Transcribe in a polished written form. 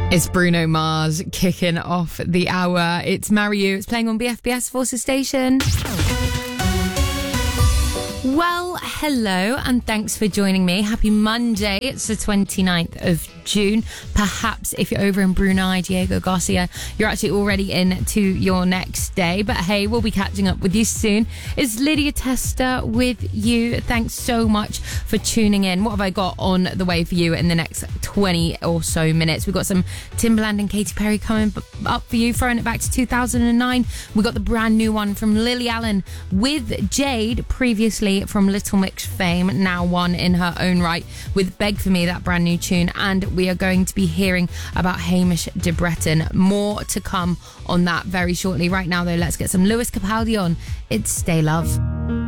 It's Bruno Mars kicking off the hour. It's Marry You. It's playing on BFBS Forces Station. Well, hello and thanks for joining me. Happy Monday. It's the 29th of June. Perhaps if you're over in Brunei, Diego Garcia, you're actually already into your next day. But hey, we'll be catching up with you soon. It's Lydia Tester with you. Thanks so much for tuning in. What have I got on the way for you in the next 20 or so minutes? We've got some Timbaland and Katy Perry coming up for you, throwing it back to 2009. We got the brand new one from Lily Allen with Jade, previously from Little Mix fame, now one in her own right, with Beg For Me, that brand new tune. And we are going to be hearing about Hamish de Breton. More to come on that very shortly. Right now though, let's get some Lewis Capaldi on. It's Stay Love.